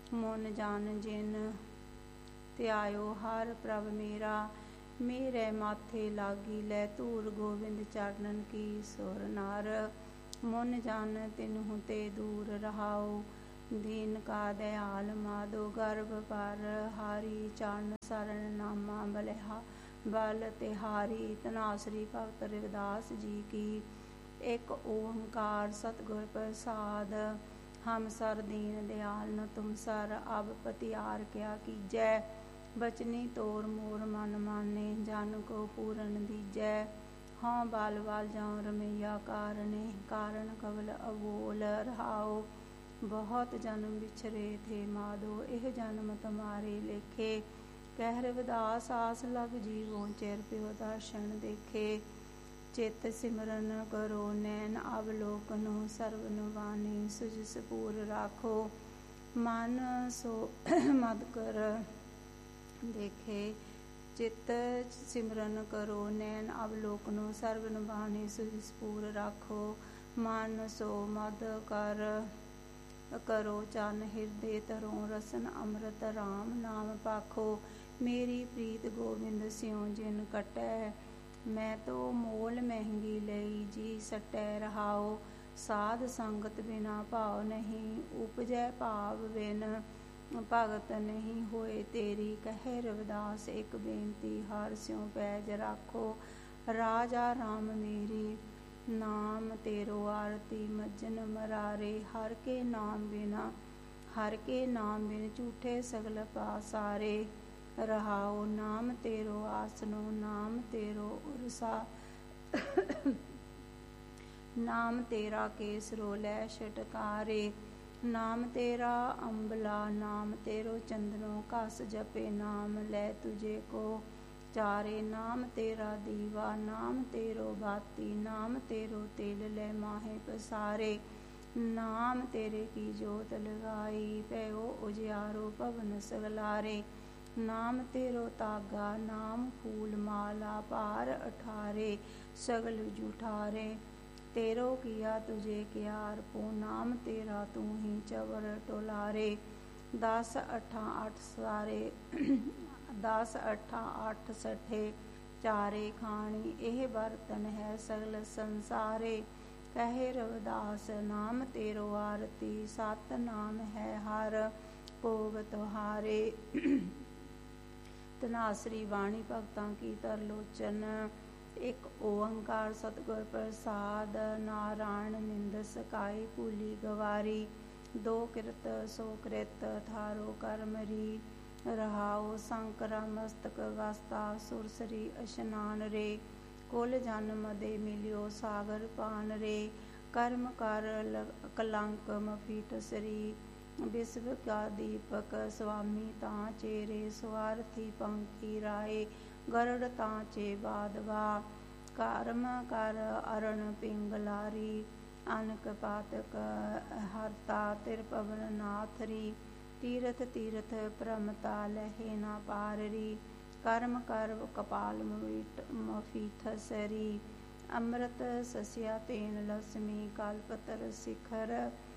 ਮੁਨ ਜਾਨ ਜਿਨ ਧਿਆਇਓ ਹਰ ਪ੍ਰਭ ਮੇਰਾ। ਮੇਰੇ ਮਾਥੇ ਲਾਗੀ ਲੈ ਧੂਰ ਗੋਬਿੰਦ ਚਰਨਨ ਕੀ ਸੁਰ ਨਰ। ਮੁਨ ਜਨ ਤਿਨਹੁ ਤੇ ਦੂਰ ਰਹਾਉ ਦੀਨ ਕਾ ਦਇਆਲ ਮਾਧੋ। ਗਰਭ ਪਰ ਹਾਰੀ ਚਰਨ ਸਰਨ ਨਾਮਾ ਬਲਿਹਾ ਬਲ ਤਿਹਾਰੀ। ਧਨਾਸਰੀ ਭਗਤ ਰਵਿਦਾਸ ਜੀ ਕੀ। ਇੱਕ ਓੰਕਾਰ ਸਤਿਗੁਰ ਪ੍ਰਸਾਦ। ਹਮ ਸਰ ਦੀਨ ਦਿਆਲ ਨ ਤੁਮ ਸਰ ਅਬ ਪਤਿਆਰ ਕਿਆ ਕੀਜੈ। ਬਚਨੀ ਤੋਰ ਮੋਰ ਮਨ ਮਾਨੇ ਜਨ ਕੋ ਪੂਰਨ ਦੀਜੈ। ਹਾਂ ਬਾਲ ਬਾਲ ਜਾਉ ਰਮਈਆ ਕਾਰਣੇ ਕਾਰਨ ਕਵਲ ਅਬੋਲ ਰਹਾਉ। ਬਹੁਤ ਜਨਮ ਵਿਛਰੇ ਥੇ ਮਾਧੋ ਇਹ ਜਨਮ ਤੁਮਾਰੇ ਲੇਖੇ। ਕਹਿ ਰਵਿਦਾਸ ਆਸ ਲਗ ਜੀਵੋ ਚਿਰ ਪਿਓ ਦਰਸ਼ਨ ਦੇਖੇ। ਚਿਤ ਸਿਮਰਨ ਕਰੋ ਨੈਣ ਅਵਲੋਕਨੋ ਸਰਵਨ ਬਾਣੀ ਸੁਜਿਸ ਪੂਰ ਰਾਖੋ। ਮਨ ਸੋ ਮਦ ਕਰ ਦੇਖੇ। ਚਿਤ ਸਿਮਰਨ ਕਰੋ ਨੈਣ ਅਵਲੋਕਨੋ ਸਰਵਨ ਬਾਣੀ ਸੁਜਿਸ ਪੂਰ ਰਾਖੋ। ਮਨ ਸੋ ਮਦ ਕਰ ਕਰੋ ਚਰਨ ਹਿਰਦੇ ਧਰੋ ਰਸਨ ਅੰਮ੍ਰਿਤ ਰਾਮ ਨਾਮ ਪਾਖੋ। ਮੇਰੀ ਪ੍ਰੀਤ ਗੋਬਿੰਦ ਸਿਉ ਜਿਨ ਕਟੈ ਮੈਂ ਤੋ ਮੋਲ ਮਹਿੰਗੀ ਲਈ ਜੀ ਸਟੈ ਰਹਾਉ। ਸਾਧ ਸੰਗਤ ਬਿਨਾ ਭਾਉ ਨਹੀਂ ਉਪਜੈ ਭਾਵ ਬਿਨ ਭਗਤ ਨਹੀਂ ਹੋਏ ਤੇਰੀ। ਕਹਿ ਰਵਿਦਾਸ ਇੱਕ ਬੇਨਤੀ ਹਰ ਸਿਉ ਪੈਜ ਰਾਖੋ। ਰਾਜਾ ਰਾਮ ਮੇਰੀ ਨਾਮ ਤੇਰੋ ਆਰਤੀ ਮੱਜਨ ਮਰਾਰੇ। ਹਰ ਕੇ ਨਾਮ ਬਿਨ ਝੂਠੇ ਸਗਲ ਪਾਸਾਰੇ ਰਹਾਉ। ਨਾਮ ਤੇਰੋ ਆਸਨੋ ਨਾਮ ਤੇਰੋ ਉਰਸਾ। ਨਾਮ ਤੇਰਾ ਕੇਸਰੋ ਲੈ ਛਟਕਾਰੇ। ਨਾਮ ਤੇਰਾ ਅੰਬਲਾ ਨਾਮ ਤੇਰੋ ਚੰਦਨੋ ਘਸ ਜਪੇ ਨਾਮ ਲੈ ਤੁਝੇ ਕੋ ਚਾਰੇ। ਨਾਮ ਤੇਰਾ ਦੀਵਾ ਨਾਮ ਤੇਰੋ ਬਾਤੀ ਨਾਮ ਤੇਰੋ ਤੇਲ ਲੈ ਮਾਹੇ ਪਸਾਰੇ। ਨਾਮ ਤੇਰੇ ਕੀ ਜੋਤ ਲਗਾਈ ਭਇਓ ਉਜਿਆਰੋ ਭਵਨ ਸਗਲਾਰੇ। ਨਾਮ ਤੇਰੋ ਤਾਗਾ ਨਾਮ ਫੂਲ ਮਾਲਾ ਭਾਰ ਅਠਾਰੇ ਸਗਲ ਜੂਠਾਰੇ। ਤੇਰੋ ਕੀਆ ਤੁਝੇ ਕਿਆਰ ਪੋ ਨਾਮ ਤੇਰਾ ਤੂੰ ਹੀ ਚਵਰ ਟੋਲਾਰੇ। 10 8 8 ਸਾਰੇ 10 8 8 ਸਠੇ ਚਾਰੇ ਖਾਣੀ ਇਹ ਬਰਤਨ ਹੈ ਸਗਲ ਸੰਸਾਰੇ। ਕਹੇ ਰਵਿਦਾਸ ਨਾਮ ਤੇਰੋ ਆਰਤੀ ਸਤ ਨਾਮ ਹੈ ਹਰ ਭੋਗ ਤੁਹਾਰੇ। ਧਨਾਸਰੀ ਬਾਣੀ ਭਗਤਾਂ ਕੀ ਤਰਲੋਚਨ। ਇੱਕ ਓੰਕਾਰ ਸਤਿਗੁਰ ਪ੍ਰਸਾਦ। ਨਾਰਾਇਣ ਨਿੰਦ ਸਕਾਈ ਭੂਲੀ ਗਵਾਰੀ। ਦੋ ਕਿਰਤ ਸੋ ਕ੍ਰਿਤ ਥਾਰੋ ਕਰਮਰੀ ਰਹਾਉ। ਸੰਕਰਾ ਮਸਤਕ ਵਸਤਾ ਸੁਰਸਰੀ ਅਸ਼ਨਾਨ ਰੇ। ਕੁਲ ਜਨ ਮਦੇ ਮਿਲਿਓ ਸਾਗਰ ਪਾਨ ਰੇ। ਕਰਮ ਕਰ ਕਲੰਕ ਮਫੀਟਸਰੀ। ਵਿਸ਼ਵ ਕਾ ਦੀਪਕ ਸੁਆਮੀ ਤਾਂ ਚੇਰੇ। ਸਵਾਰਥੀ ਪੰਖੀ ਰਾਏ ਗਰੜ ਤਾਂ ਚੇ ਬਾਦਵਾ। ਕਰਮ ਕਰ ਅਰਣ ਪਿੰਗਲਾਰੀ। ਅਨਕ ਪਾਤਕ ਹਰਤਾ ਤਿਰਪਵਨ ਨਾਥਰੀ। ਤੀਰਥ ਤੀਰਥ ਭ੍ਰਮਤਾ ਲਹੇ ਨਾ ਪਾਰਰੀ। ਕਰਮ ਕਰ ਕਪਾਲ ਮਫੀਥਸਰੀ। ਅੰਮ੍ਰਿਤ ਸਸਿਆ ਤੇਨ ਲਸਮੀ ਕਲਪਤਰ ਸਿਖਰ।